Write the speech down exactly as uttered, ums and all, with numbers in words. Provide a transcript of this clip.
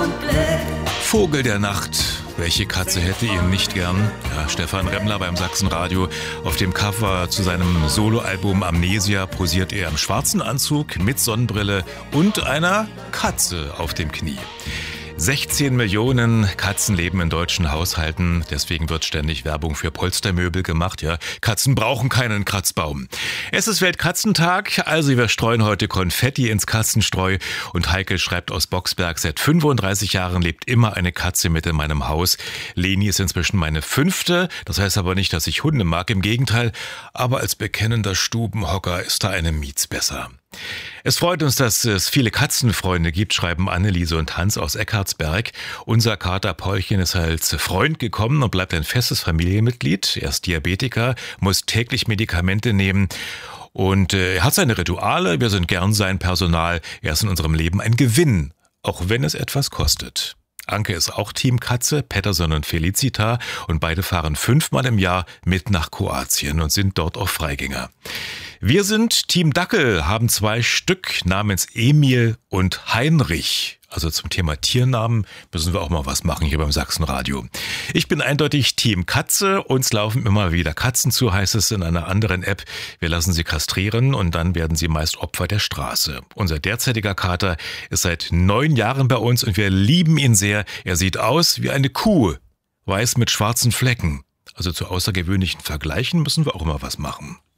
und Glück. Vogel der Nacht. Welche Katze hätte ihn nicht gern? Ja, Stefan Remmler beim Sachsenradio. Auf dem Cover zu seinem Soloalbum Amnesia posiert er im schwarzen Anzug mit Sonnenbrille und einer Katze auf dem Knie. sechzehn Millionen Katzen leben in deutschen Haushalten, deswegen wird ständig Werbung für Polstermöbel gemacht. Ja, Katzen brauchen keinen Kratzbaum. Es ist Weltkatzentag, also wir streuen heute Konfetti ins Katzenstreu. Und Heike schreibt aus Boxberg, seit fünfunddreißig Jahren lebt immer eine Katze mit in meinem Haus. Leni ist inzwischen meine fünfte, das heißt aber nicht, dass ich Hunde mag, im Gegenteil. Aber als bekennender Stubenhocker ist da eine Mietz besser. Es freut uns, dass es viele Katzenfreunde gibt, schreiben Anneliese und Hans aus Eckartsberg. Unser Kater Paulchen ist als Freund gekommen und bleibt ein festes Familienmitglied. Er ist Diabetiker, muss täglich Medikamente nehmen und äh, er hat seine Rituale. Wir sind gern sein Personal. Er ist in unserem Leben ein Gewinn, auch wenn es etwas kostet. Anke ist auch Team Katze, Petterson und Felicita, und beide fahren fünfmal im Jahr mit nach Kroatien und sind dort auch Freigänger. Wir sind Team Dackel, haben zwei Stück namens Emil und Heinrich. Also zum Thema Tiernamen müssen wir auch mal was machen hier beim Sachsenradio. Ich bin eindeutig Team Katze. Uns laufen immer wieder Katzen zu, heißt es in einer anderen App. Wir lassen sie kastrieren und dann werden sie meist Opfer der Straße. Unser derzeitiger Kater ist seit neun Jahren bei uns und wir lieben ihn sehr. Er sieht aus wie eine Kuh, weiß mit schwarzen Flecken. Also zu außergewöhnlichen Vergleichen müssen wir auch immer was machen.